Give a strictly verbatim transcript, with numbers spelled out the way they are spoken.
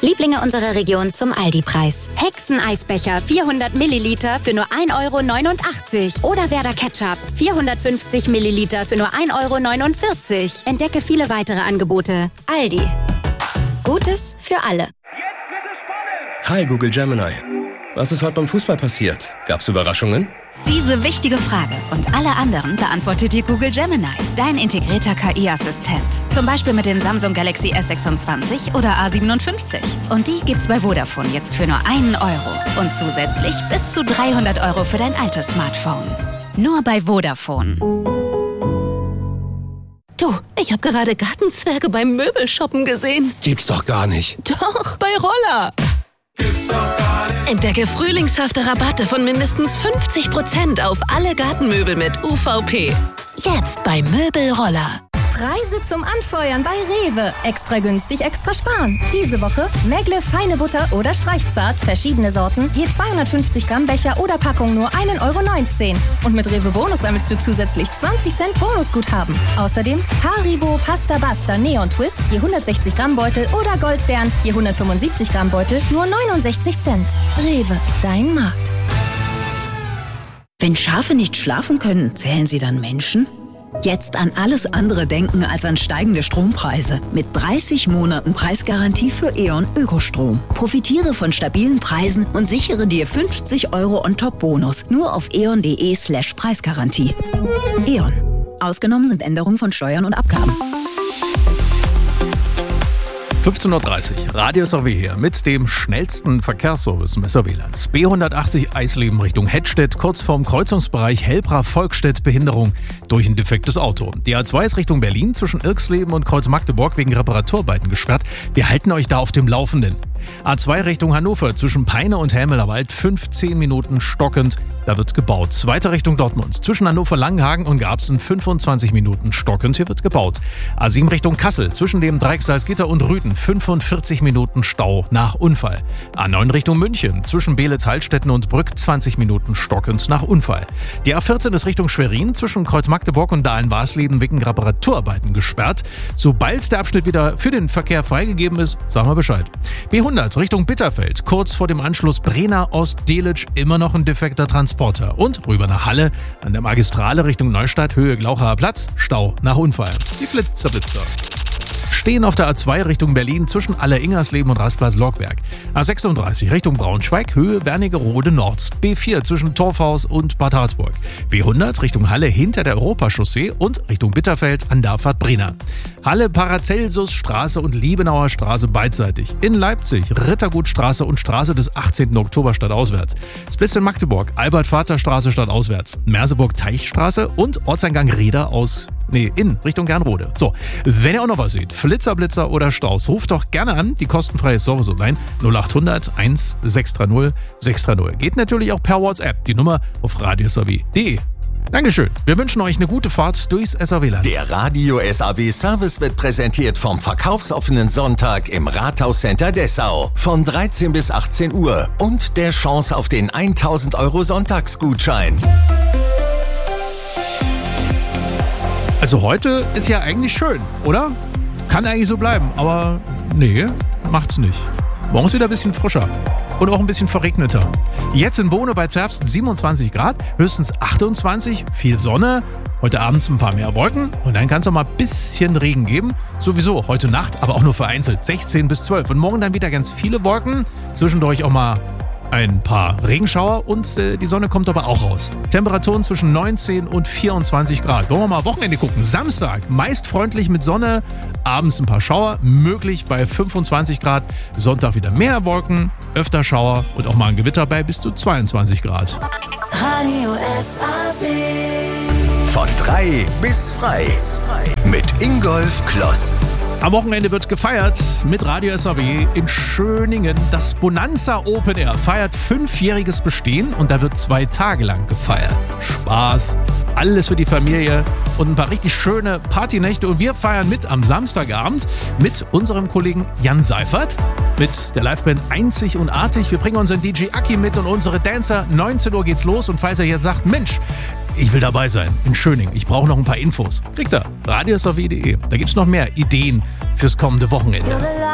Lieblinge unserer Region zum Aldi-Preis. Hexeneisbecher vierhundert Milliliter für nur ein Euro neunundachtzig. Oder Werder Ketchup vierhundertfünfzig Milliliter für nur ein Euro neunundvierzig. Entdecke viele weitere Angebote. Aldi. Gutes für alle. Jetzt wird es spannend. Hi Google Gemini. Was ist heute beim Fußball passiert? Gab's Überraschungen? Diese wichtige Frage und alle anderen beantwortet dir Google Gemini, dein integrierter K I-Assistent. Zum Beispiel mit dem Samsung Galaxy S sechsundzwanzig oder A siebenundfünfzig. Und die gibt's bei Vodafone jetzt für nur einen Euro. Und zusätzlich bis zu dreihundert Euro für dein altes Smartphone. Nur bei Vodafone. Du, ich habe gerade Gartenzwerge beim Möbelshoppen gesehen. Gibt's doch gar nicht. Doch, bei Roller. Gibt's doch gar nicht. Entdecke frühlingshafte Rabatte von mindestens fünfzig Prozent auf alle Gartenmöbel mit U V P. Jetzt bei Möbelroller. Preise zum Anfeuern bei Rewe. Extra günstig, extra sparen. Diese Woche Megle feine Butter oder Streichzart, verschiedene Sorten, je zweihundertfünfzig Gramm Becher oder Packung nur ein Euro neunzehn. Und mit Rewe Bonus sammelst du zusätzlich zwanzig Cent Bonusguthaben. Außerdem Haribo Pasta Basta Neon Twist, je hundertsechzig Gramm Beutel oder Goldbeeren, je hundertfünfundsiebzig Gramm Beutel, nur neunundsechzig Cent. Rewe, dein Markt. Wenn Schafe nicht schlafen können, zählen sie dann Menschen? Jetzt an alles andere denken als an steigende Strompreise. Mit dreißig Monaten Preisgarantie für E.ON Ökostrom. Profitiere von stabilen Preisen und sichere dir fünfzig Euro on-top-Bonus. Nur auf eon.de slash Preisgarantie. E.ON. Ausgenommen sind Änderungen von Steuern und Abgaben. fünfzehn Uhr dreißig, Radio S R W hier mit dem schnellsten Verkehrsservice im S R W-Land. B hundertachtzig Eisleben Richtung Hettstedt, kurz vorm Kreuzungsbereich Hellbrach-Volkstedt, Behinderung durch ein defektes Auto. Die A zwei ist Richtung Berlin zwischen Irksleben und Kreuz-Magdeburg wegen Reparaturarbeiten gesperrt. Wir halten euch da auf dem Laufenden. A zwei Richtung Hannover zwischen Peine und Helmelerwald, fünfzehn Minuten stockend, da wird gebaut. Weiter Richtung Dortmund zwischen Hannover-Langenhagen und Garbsen, fünfundzwanzig Minuten stockend, hier wird gebaut. A sieben Richtung Kassel zwischen dem Dreieck Salzgitter und Rüthen, fünfundvierzig Minuten Stau nach Unfall. A neun Richtung München zwischen Beelitz-Heilstätten und Brück, zwanzig Minuten stockend nach Unfall. Die A vierzehn ist Richtung Schwerin zwischen Kreuz-Magdeburg und Dahlen-Wasleden wegen Reparaturarbeiten gesperrt. Sobald der Abschnitt wieder für den Verkehr freigegeben ist, sagen wir Bescheid. B hundert Richtung Bitterfeld, kurz vor dem Anschluss Brenner-Ost-Delitzsch, immer noch ein defekter Transporter. Und rüber nach Halle, an der Magistrale Richtung Neustadt, Höhe Glauchaer Platz, Stau nach Unfall. Die Flitzer-Blitzer stehen auf der A zwei Richtung Berlin zwischen Aller-Ingersleben und Rastplatz-Lockberg. A sechsunddreißig Richtung Braunschweig, Höhe Wernigerode Nord. B vier zwischen Torfhaus und Bad Harzburg. B hundert Richtung Halle hinter der Europachaussee und Richtung Bitterfeld an der Abfahrt Brenner. Halle Paracelsusstraße und Liebenauer Straße beidseitig. In Leipzig Rittergutstraße und Straße des achtzehnten Oktober stadtauswärts. Splitz in Magdeburg Albert-Vater-Straße stadtauswärts. Merseburg Teichstraße und Ortseingang Reda aus Nee, in Richtung Gernrode. So, wenn ihr auch noch was seht, Flitzer, Blitzer oder Staus, ruft doch gerne an, die kostenfreie Service-Hotline null acht hundert eins sechs drei null sechs drei null. Geht natürlich auch per WhatsApp, die Nummer auf radio s r w punkt d e. Dankeschön, wir wünschen euch eine gute Fahrt durchs S R W-Land. Der Radio S R W-Service wird präsentiert vom verkaufsoffenen Sonntag im Rathauscenter Dessau von dreizehn bis achtzehn Uhr und der Chance auf den tausend Euro Sonntagsgutschein. Also heute ist ja eigentlich schön, oder? Kann eigentlich so bleiben, aber nee, macht's nicht. Morgen ist wieder ein bisschen frischer und auch ein bisschen verregneter. Jetzt in Bohne bei Zerbst siebenundzwanzig Grad, höchstens achtundzwanzig, viel Sonne, heute Abend ein paar mehr Wolken und dann kann es auch mal ein bisschen Regen geben. Sowieso heute Nacht, aber auch nur vereinzelt, sechzehn bis zwölf. Und morgen dann wieder ganz viele Wolken, zwischendurch auch mal ein paar Regenschauer und äh, die Sonne kommt aber auch raus. Temperaturen zwischen neunzehn und vierundzwanzig Grad. Wollen wir mal Wochenende gucken. Samstag meist freundlich mit Sonne, abends ein paar Schauer, möglich bei fünfundzwanzig Grad. Sonntag wieder mehr Wolken, öfter Schauer und auch mal ein Gewitter bei bis zu zweiundzwanzig Grad. Radio S R W. Von drei bis frei. Mit Ingolf Kloss. Am Wochenende wird gefeiert mit Radio S R W in Schöningen. Das Bonanza Open Air feiert fünfjähriges Bestehen und da wird zwei Tage lang gefeiert. Spaß, alles für die Familie und ein paar richtig schöne Partynächte. Und wir feiern mit am Samstagabend mit unserem Kollegen Jan Seifert, mit der Liveband Einzig und Artig. Wir bringen unseren D J Aki mit und unsere Dancer. neunzehn Uhr geht's los und falls ihr jetzt sagt, Mensch, ich will dabei sein in Schöningen, ich brauche noch ein paar Infos, kriegt ihr radio s r w punkt d e. Da gibt's noch mehr Ideen fürs kommende Wochenende.